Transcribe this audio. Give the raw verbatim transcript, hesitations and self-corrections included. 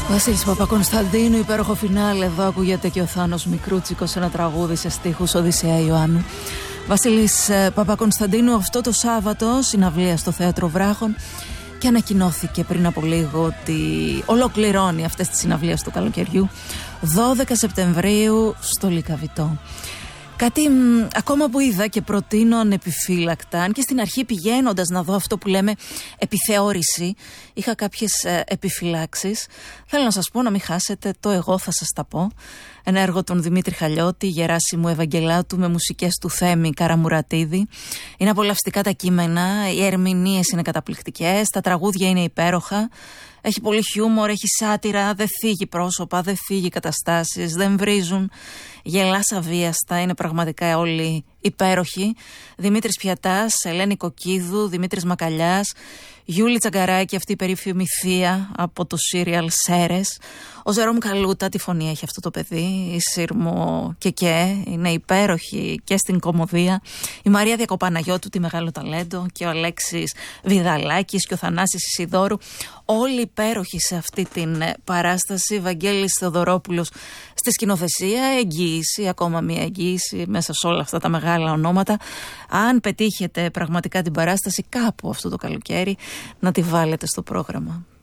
Βασίλης Παπακωνσταντίνου, υπέροχο φινάλε. Εδώ ακούγεται και ο Θάνος Μικρούτσικος, ένα τραγούδι σε στίχους Οδυσσέα Ιωάννου. Βασίλης Παπακωνσταντίνου αυτό το Σάββατο, συναυλία στο Θέατρο Βράχων, και ανακοινώθηκε πριν από λίγο ότι ολοκληρώνει αυτές τις συναυλίες του καλοκαιριού, δώδεκα Σεπτεμβρίου στο Λυκαβητό. Κάτι μ, ακόμα που είδα και προτείνω ανεπιφύλακτα, αν και στην αρχή πηγαίνοντας να δω αυτό που λέμε επιθεώρηση, είχα κάποιες ε, επιφυλάξεις. Θέλω να σας πω, να μην χάσετε το «Εγώ θα σας τα πω». Ένα έργο των Δημήτρη Χαλιώτη, Γεράσιμου Ευαγγελάτου, με μουσικές του Θέμη Καραμουρατίδη. Είναι απολαυστικά τα κείμενα, οι ερμηνείες είναι καταπληκτικές, τα τραγούδια είναι υπέροχα. Έχει πολύ χιούμορ, έχει σάτυρα, δεν θίγει πρόσωπα, δεν θίγει καταστάσεις, δεν βρίζουν. Γελάς αβίαστα, είναι πραγματικά όλοι υπέροχοι. Δημήτρης Πιατάς, Ελένη Κοκκίδου, Δημήτρης Μακαλιάς, Γιούλη Τσαγκαράκη, αυτή η περίφημη θεία από το σύριαλ Σέρες. Ο Ζερόμ Καλούτα, τη φωνή έχει αυτό το παιδί. Η Σύρμο Κεκέ είναι υπέροχη και στην κωμωδία. Η Μαρία Διακοπαναγιώτου, τη μεγάλο ταλέντο. Και ο Αλέξης Βιδαλάκης και ο Θανάσης Ισιδόρου. Όλοι υπέροχοι σε αυτή την παράσταση. Βαγγέλης Θεοδωρόπουλος στη σκηνοθεσία. Εγγύηση, ακόμα μία εγγύηση μέσα σε όλα αυτά τα μεγάλα ονόματα. Αν πετύχετε πραγματικά την παράσταση κάπου αυτό το καλοκαίρι, να τη βάλετε στο πρόγραμμα.